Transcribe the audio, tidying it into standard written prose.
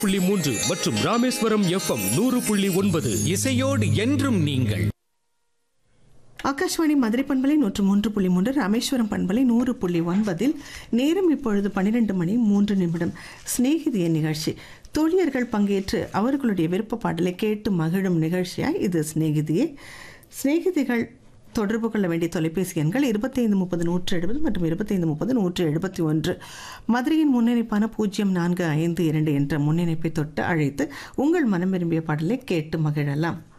3 மற்றும் ராமேஸ்வரம் FM 100.9 இசையோடு என்றும் நீங்கள். ஆகாஷ்வாணி மதுரை பண்பலை 103.3, ராமேஸ்வரம் பண்பலை 100.9. நேரம் இப்பொழுது 12:03. சிநேகிதிய நிகழ்ச்சி. தோழியர்கள் பங்கேற்று அவர்களுடைய விருப்ப பாடலை கேட்டு மகிழும் நிகழ்ச்சியாய் இது சிநேகிதியே. சிநேகிதிகள் தொடர்பு கொள்ள வேண்டிய தொலைபேசி எண்கள் 2530-170 மற்றும் 2530-171. மதுரையின் முன்னிணைப்பான 0452 என்ற முன்னிணைப்பை தொட்டு அழைத்து உங்கள் மனம் விரும்பிய பாடலை கேட்டு மகிழலாம்.